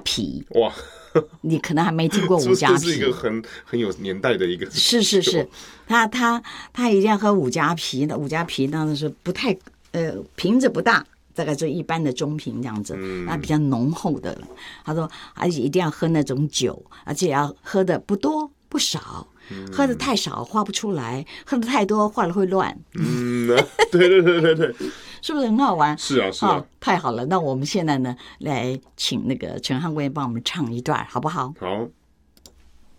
啤。 哇， 你可能还没听过五加啤， 这是一个很有年代的一个。 是，他一定要喝五加啤的，五加啤那是不太瓶子不大。大概就一般的中瓶这样子，那比较浓厚的。他说，而且一定要喝那种酒，而且要喝的不多不少，喝的太少画不出来，喝的太多画了会乱。 对， 是不是很好玩？ 是啊， 太好了。那我们现在呢，来请那个陈汉威帮我们唱一段，好不好？ 好。